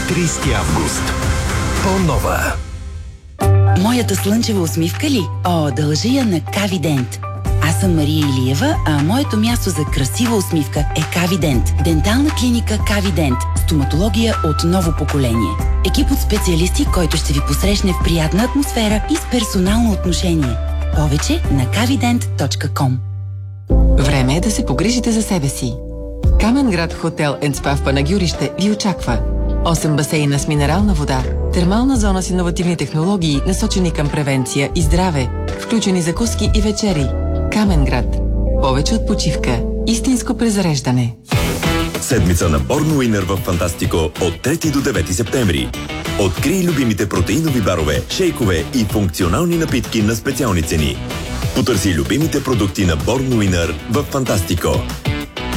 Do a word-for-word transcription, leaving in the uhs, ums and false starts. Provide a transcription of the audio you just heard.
тридесети август. По-нова. Моята слънчева усмивка ли? О, дължи я на Кавидент. Аз съм Мария Илиева, а моето място за красива усмивка е Кавидент. Дентална клиника Кавидент. Стоматология от ново поколение. Екип от специалисти, който ще ви посрещне в приятна атмосфера и с персонално отношение. Повече на кавидент точка ком. Време е да се погрижите за себе си. Каменград Хотел енд Спа в Панагюрище ви очаква. осем басейна с минерална вода, термална зона с иновативни технологии, насочени към превенция и здраве, включени закуски и вечери. Каменград. Повече от почивка. Истинско презареждане. Седмица на Born Winner в Фантастико от трети до девети септември. Открий любимите протеинови барове, шейкове и функционални напитки на специални цени. Потърси любимите продукти на Born Winner в Фантастико.